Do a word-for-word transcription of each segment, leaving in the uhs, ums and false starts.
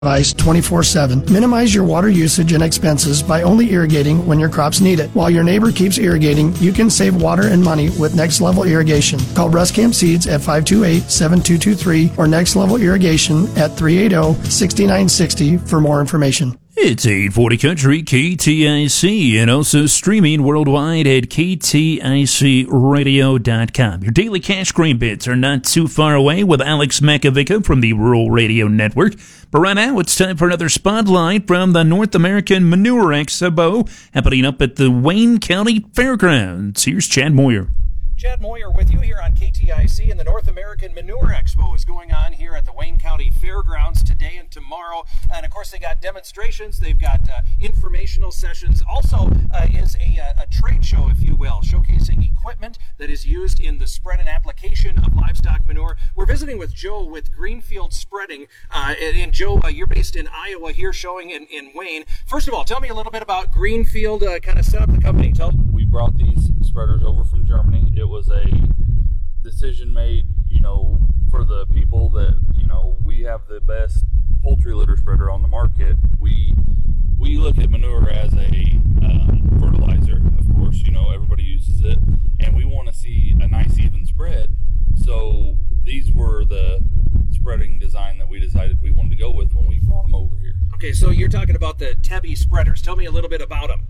ice twenty-four seven. Minimize your water usage and expenses by only irrigating when your crops need it. While your neighbor keeps irrigating, you can save water and money with Next Level Irrigation. Call Ruscamp Seeds at five two eight, seven two two three or Next Level Irrigation at three eight zero, six nine six zero for more information. It's eight forty Country, K T I C, and also streaming worldwide at K T I C radio dot com. Your daily cash grain bits are not too far away with Alex Makovica from the Rural Radio Network. But right now, it's time for another spotlight from the North American Manure Expo happening up at the Wayne County Fairgrounds. Here's Chad Moyer. Chad Moyer with you here on K T I C, and the North American Manure Expo is going on here at the Wayne County Fairgrounds today and tomorrow. And of course, they got demonstrations, they've got uh, informational sessions. Also uh, is a, a trade show, if you will, showcasing equipment that is used in the spread and application of livestock manure. We're visiting with Joe with Greenfield Spreading. Uh, and, and Joe, uh, you're based in Iowa here, showing in, in Wayne. First of all, tell me a little bit about Greenfield, uh, kind of set up the company. Tell We brought these spreaders over from Germany. It was a decision made, you know, for the people that, you know, we have the best poultry litter spreader on the market. We we look at manure as a um, fertilizer, of course, you know, everybody uses it, and we want to see a nice even spread. So these were the spreading design that we decided we wanted to go with when we brought them over here. Okay, so you're talking about the Tebby spreaders. Tell me a little bit about them.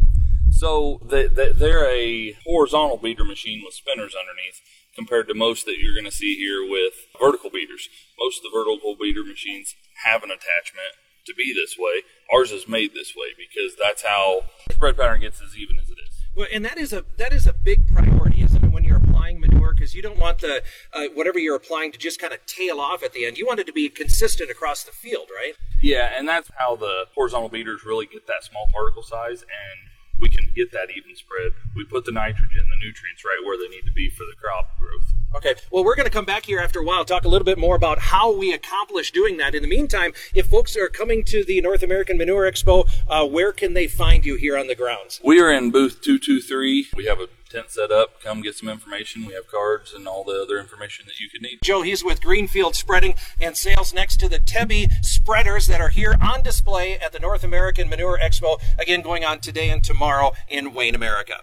So they, they, they're a horizontal beater machine with spinners underneath, compared to most that you're going to see here with vertical beaters. Most of the vertical beater machines have an attachment to be this way. Ours is made this way because that's how the spread pattern gets as even as it is. Well, and that is a that is a big priority, isn't it, when you're applying manure? Because you don't want the uh, whatever you're applying to just kind of tail off at the end. You want it to be consistent across the field, right? Yeah, and that's how the horizontal beaters really get that small particle size, and we can get that even spread. We put the nitrogen, the nutrients right where they need to be for the crop growth. Okay, well, we're going to come back here after a while, talk a little bit more about how we accomplish doing that. In the meantime, if folks are coming to the North American Manure Expo, uh, where can they find you here on the grounds? We are in booth two two three. We have a tent set up. Come get some information. We have cards and all the other information that you could need. Joe, he's with Greenfield Spreading and Sales next to the Tebby spreaders that are here on display at the North American Manure Expo, again going on today and tomorrow in Wayne, America.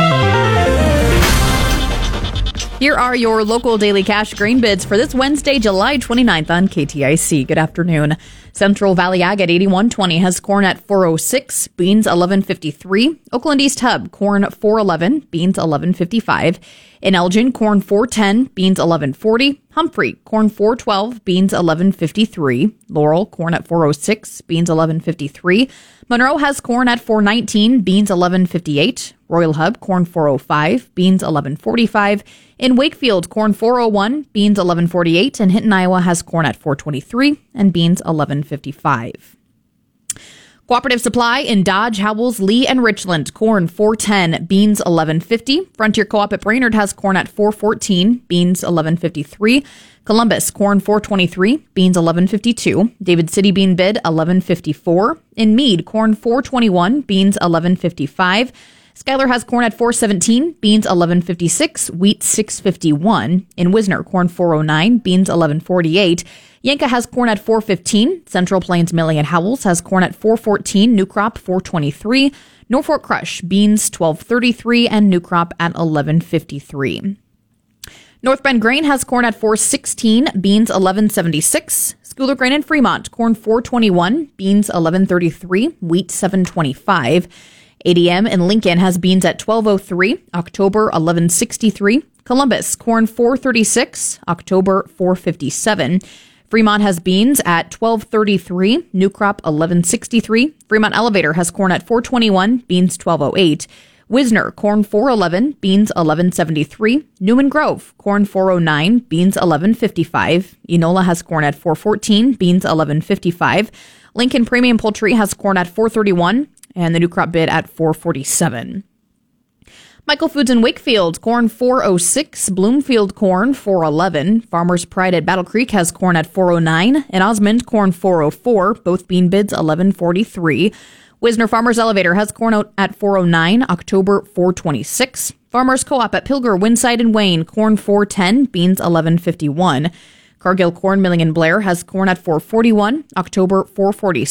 Here are your local daily cash grain bids for this Wednesday, July twenty-ninth on K T I C. Good afternoon. Central Valley Ag at eighty-one twenty has corn at four oh six, beans eleven fifty-three. Oakland East Hub, corn four eleven, beans eleven fifty-five. In Elgin, corn four ten, beans eleven forty. Humphrey, corn four twelve, beans eleven fifty-three. Laurel, corn at four oh six, beans eleven fifty-three. Monroe has corn at four nineteen, beans eleven fifty-eight. Royal Hub, corn four oh five, beans eleven forty-five. In Wakefield, corn four oh one, beans eleven forty-eight. And Hinton, Iowa has corn at four twenty-three and beans eleven fifty-five. Cooperative Supply in Dodge, Howells, Lee, and Richland, corn four ten, beans eleven fifty. Frontier Co-op at Brainerd has corn at four fourteen, beans eleven fifty-three. Columbus, corn four twenty-three, beans eleven fifty-two. David City bean bid eleven fifty-four. In Meade, corn four twenty-one, beans eleven fifty-five. Schuyler has corn at four seventeen, beans eleven fifty-six, wheat six fifty-one. In Wisner, corn four oh nine, beans eleven forty-eight. Yanka has corn at four fifteen. Central Plains Milling at Howells has corn at four fourteen, New Crop four twenty-three. Norfolk Crush, beans twelve thirty-three, and New Crop at eleven fifty-three. North Bend Grain has corn at four sixteen, beans eleven seventy-six. Schooler Grain in Fremont, corn four twenty-one, beans eleven thirty-three, wheat seven twenty-five. A D M in Lincoln has beans at twelve oh three, October eleven sixty-three. Columbus, corn four thirty-six, October four fifty-seven. Fremont has beans at twelve thirty-three, New Crop eleven sixty-three. Fremont Elevator has corn at four twenty-one, beans twelve oh eight. Wisner, corn four eleven, beans eleven seventy-three. Newman Grove, corn four oh nine, beans eleven fifty-five. Enola has corn at four fourteen, beans eleven fifty-five. Lincoln Premium Poultry has corn at four thirty-one, and the New Crop bid at four forty-seven. Michael Foods in Wakefield, corn four oh six, Bloomfield corn four eleven. Farmers Pride at Battle Creek has corn at four oh nine, and Osmond corn four oh four, both bean bids eleven forty-three. Wisner Farmers Elevator has corn out at four oh nine, October four twenty-six. Farmers Co-op at Pilger, Winside, and Wayne, corn four ten, beans eleven fifty-one. Cargill Corn Milling in Blair has corn at four forty-one, October four forty.